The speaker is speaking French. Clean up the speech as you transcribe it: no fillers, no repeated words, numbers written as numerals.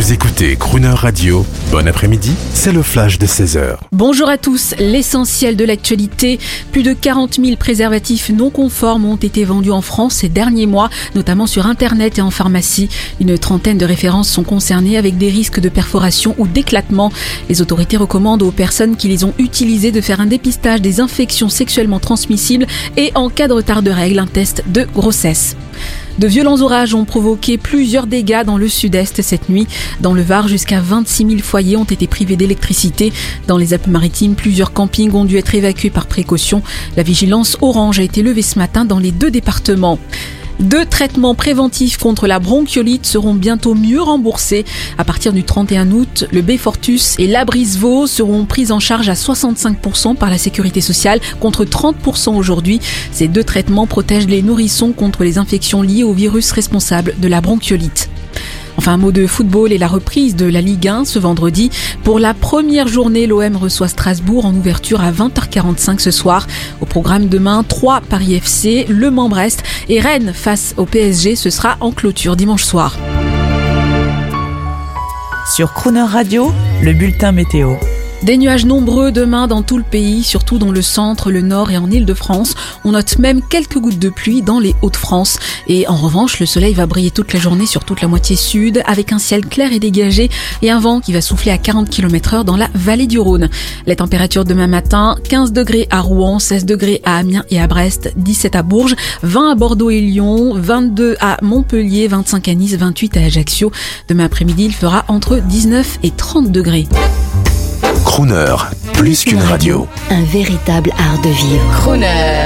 Vous écoutez Crooner Radio. Bon après-midi, c'est le flash de 16h. Bonjour à tous, l'essentiel de l'actualité. Plus de 40 000 préservatifs non conformes ont été vendus en France ces derniers mois, notamment sur Internet et en pharmacie. Une trentaine de références sont concernées avec des risques de perforation ou d'éclatement. Les autorités recommandent aux personnes qui les ont utilisés de faire un dépistage des infections sexuellement transmissibles et en cas de retard de règles, un test de grossesse. De violents orages ont provoqué plusieurs dégâts dans le sud-est cette nuit. Dans le Var, jusqu'à 26 000 foyers ont été privés d'électricité. Dans les Alpes-Maritimes, plusieurs campings ont dû être évacués par précaution. La vigilance orange a été levée ce matin dans les 2 départements. 2 traitements préventifs contre la bronchiolite seront bientôt mieux remboursés. À partir du 31 août, le Beyfortus et l'Abrisvo seront pris en charge à 65% par la sécurité sociale contre 30% aujourd'hui. Ces 2 traitements protègent les nourrissons contre les infections liées au virus responsable de la bronchiolite. Enfin, un mot de football et la reprise de la Ligue 1 ce vendredi. Pour la première journée, l'OM reçoit Strasbourg en ouverture à 20h45 ce soir. Au programme demain, 3 Paris FC, Le Mans-Brest et Rennes face au PSG. Ce sera en clôture dimanche soir. Sur Crooner Radio, le bulletin météo. Des nuages nombreux demain dans tout le pays, surtout dans le centre, le nord et en Île-de-France. On note même quelques gouttes de pluie dans les Hauts-de-France. Et en revanche, le soleil va briller toute la journée sur toute la moitié sud, avec un ciel clair et dégagé et un vent qui va souffler à 40 km/h dans la vallée du Rhône. Les températures demain matin, 15 degrés à Rouen, 16 degrés à Amiens et à Brest, 17 à Bourges, 20 à Bordeaux et Lyon, 22 à Montpellier, 25 à Nice, 28 à Ajaccio. Demain après-midi, il fera entre 19 et 30 degrés. Crooner, plus qu'une radio. Un véritable art de vivre. Crooner.